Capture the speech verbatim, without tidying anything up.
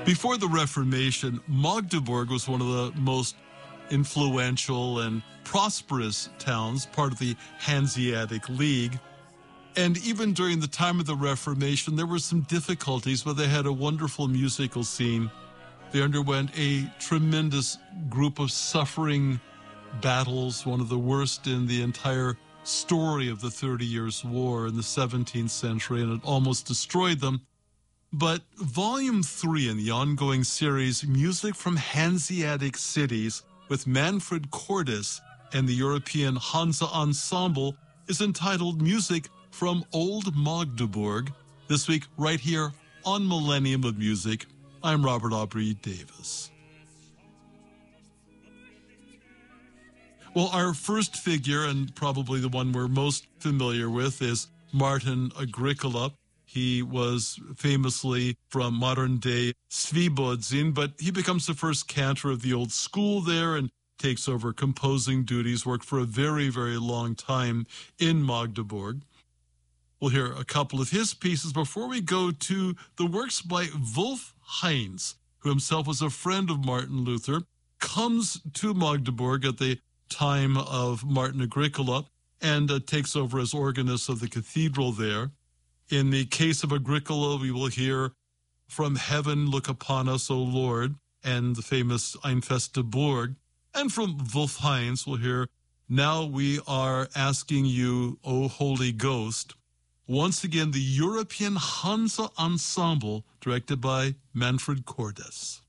Before the Reformation, Magdeburg was one of the most influential and prosperous towns, part of the Hanseatic League. And even during the time of the Reformation, there were some difficulties, but they had a wonderful musical scene. They underwent a tremendous group of suffering battles, one of the worst in the entire story of the Thirty Years' War in the seventeenth century, and it almost destroyed them. But Volume three in the ongoing series, Music from Hanseatic Cities, with Manfred Cordes and the European Hansa Ensemble, is entitled Music from Old Magdeburg. This week, right here on Millennium of Music, I'm Robert Aubrey Davis. Well, our first figure, and probably the one we're most familiar with, is Martin Agricola. He was famously from modern-day Svibodzin, but he becomes the first cantor of the old school there and takes over composing duties, worked for a very, very long time in Magdeburg. We'll hear a couple of his pieces before we go to the works by Wolf Heinz, who himself was a friend of Martin Luther, comes to Magdeburg at the time of Martin Agricola and uh, takes over as organist of the cathedral there. In the case of Agricola, we will hear From Heaven Look Upon Us, O Lord, and the famous Ein feste Burg. And from Wolf Heinz, we'll hear Now We Are Asking You, O Holy Ghost. Once again, the European Hansa Ensemble, directed by Manfred Cordes.